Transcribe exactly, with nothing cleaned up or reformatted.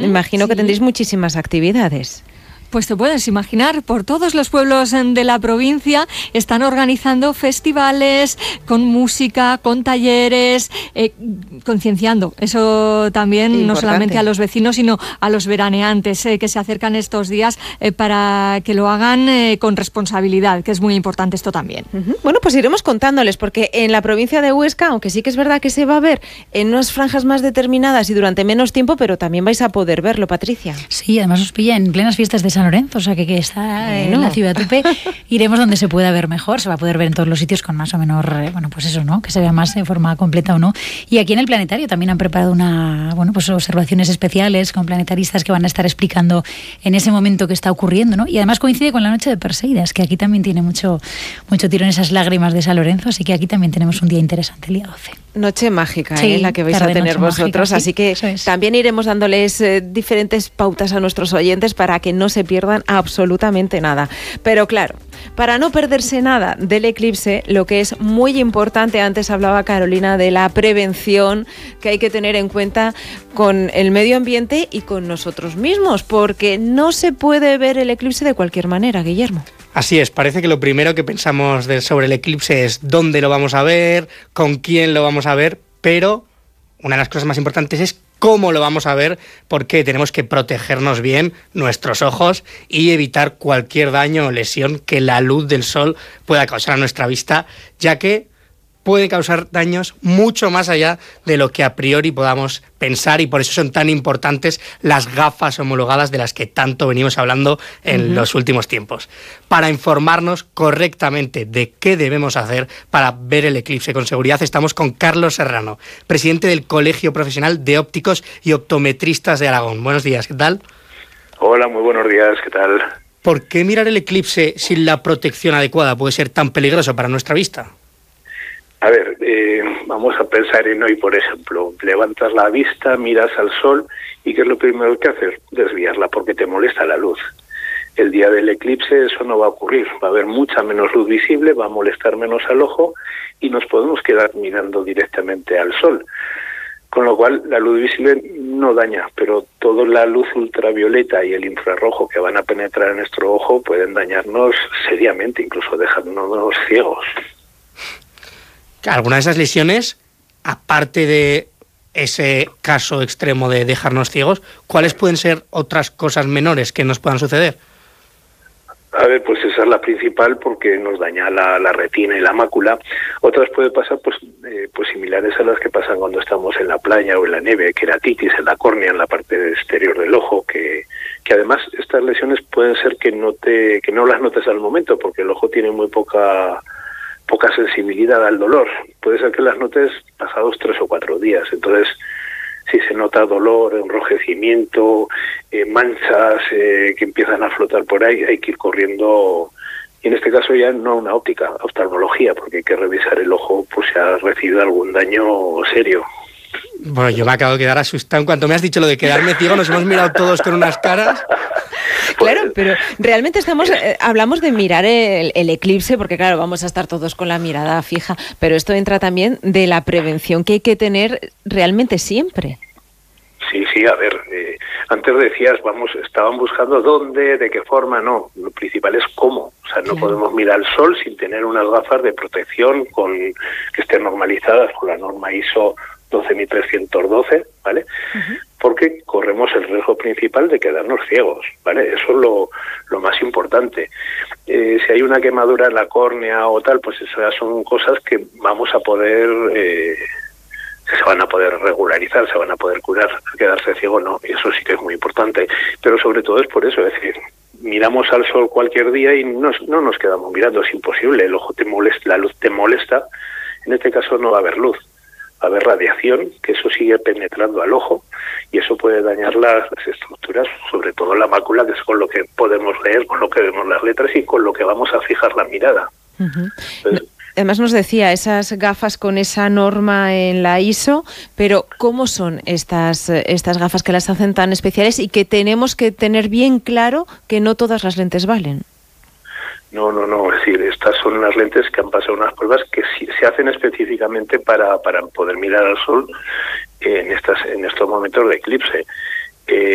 imagino sí. que tendréis muchísimas actividades. Pues te puedes imaginar, por todos los pueblos de la provincia están organizando festivales con música, con talleres, eh, concienciando. Eso también, Importante. No solamente a los vecinos, sino a los veraneantes eh, que se acercan estos días eh, para que lo hagan eh, con responsabilidad, que es muy importante esto también. Uh-huh. Bueno, pues iremos contándoles, porque en la provincia de Huesca, aunque sí que es verdad que se va a ver en unas franjas más determinadas y durante menos tiempo, pero también vais a poder verlo, Patricia. Sí, además os pilla en plenas fiestas de San Lorenzo, o sea que, que está bueno. en la ciudad tupe. Iremos donde se pueda ver mejor, se va a poder ver en todos los sitios con más o menos, eh, bueno, pues eso, ¿no? Que se vea más de forma completa o no. Y aquí en el planetario también han preparado una, bueno, pues observaciones especiales con planetaristas que van a estar explicando en ese momento que está ocurriendo, ¿no? Y además coincide con la noche de Perseidas, que aquí también tiene mucho, mucho tiro en esas lágrimas de San Lorenzo, así que aquí también tenemos un día interesante el día doce. Noche mágica, sí, ¿eh? La que vais a tener vosotros, mágica, así que es. también iremos dándoles eh, diferentes pautas a nuestros oyentes para que no se pierdan absolutamente nada. Pero claro, para no perderse nada del eclipse, lo que es muy importante, antes hablaba Carolina de la prevención que hay que tener en cuenta con el medio ambiente y con nosotros mismos, porque no se puede ver el eclipse de cualquier manera, Guillermo. Así es, parece que lo primero que pensamos de, sobre el eclipse es dónde lo vamos a ver, con quién lo vamos a ver, pero una de las cosas más importantes es cómo lo vamos a ver, porque tenemos que protegernos bien nuestros ojos y evitar cualquier daño o lesión que la luz del sol pueda causar a nuestra vista, ya que puede causar daños mucho más allá de lo que a priori podamos pensar, y por eso son tan importantes las gafas homologadas de las que tanto venimos hablando en uh-huh. los últimos tiempos, para informarnos correctamente de qué debemos hacer para ver el eclipse con seguridad. Estamos con Carlos Serrano, presidente del Colegio Profesional de Ópticos y Optometristas de Aragón. Buenos días, ¿qué tal? Hola, muy buenos días, ¿qué tal? ¿Por qué mirar el eclipse sin la protección adecuada puede ser tan peligroso para nuestra vista? A ver, eh, vamos a pensar en hoy, por ejemplo. Levantas la vista, miras al sol y ¿qué es lo primero que haces? Desviarla porque te molesta la luz. El día del eclipse eso no va a ocurrir. Va a haber mucha menos luz visible, va a molestar menos al ojo y nos podemos quedar mirando directamente al sol. Con lo cual la luz visible no daña, pero toda la luz ultravioleta y el infrarrojo que van a penetrar en nuestro ojo pueden dañarnos seriamente, incluso dejarnos ciegos. Algunas de esas lesiones, aparte de ese caso extremo de dejarnos ciegos, ¿cuáles pueden ser otras cosas menores que nos puedan suceder? A ver, pues esa es la principal porque nos daña la, la retina y la mácula. Otras puede pasar pues, eh, pues similares a las que pasan cuando estamos en la playa o en la nieve, queratitis en la córnea, en la parte exterior del ojo, que, que además estas lesiones pueden ser que no, te, que no las notes al momento porque el ojo tiene muy poca... poca sensibilidad al dolor. Puede ser que las notes pasados tres o cuatro días. Entonces, si se nota dolor, enrojecimiento, eh, manchas eh, que empiezan a flotar por ahí, hay que ir corriendo, y en este caso ya no a una óptica, a oftalmología, porque hay que revisar el ojo por si ha recibido algún daño serio. Bueno, yo me acabo de quedar asustado. En cuanto me has dicho lo de quedarme ciego, nos hemos mirado todos con unas caras. Claro, pero realmente estamos eh, hablamos de mirar el, el eclipse, porque claro, vamos a estar todos con la mirada fija, pero esto entra también de la prevención que hay que tener realmente siempre. Sí, sí, a ver, eh, antes decías, vamos, estaban buscando dónde, de qué forma, no, lo principal es cómo, o sea, no claro. podemos mirar el sol sin tener unas gafas de protección con que estén normalizadas con la norma I S O doce mil trescientos doce, ¿vale? Uh-huh. Porque corremos el riesgo principal de quedarnos ciegos, ¿vale? Eso es lo, lo más importante. Eh, si hay una quemadura en la córnea o tal, pues esas son cosas que vamos a poder, eh, que se van a poder regularizar, se van a poder curar. Quedarse ciego no, y eso sí que es muy importante. Pero sobre todo es por eso, es decir, miramos al sol cualquier día y no, no nos quedamos mirando, es imposible, el ojo te molesta, la luz te molesta, en este caso no va a haber luz. Va a haber radiación, que eso sigue penetrando al ojo y eso puede dañar las, las estructuras, sobre todo la mácula, que es con lo que podemos leer, con lo que vemos las letras y con lo que vamos a fijar la mirada. Uh-huh. Entonces, además nos decía, esas gafas con esa norma en la I S O, pero ¿cómo son estas, estas gafas que las hacen tan especiales y que tenemos que tener bien claro que no todas las lentes valen? No, no, no, es decir, estas son unas lentes que han pasado unas pruebas que sí, se hacen específicamente para, para poder mirar al sol en estas en estos momentos de eclipse. Eh,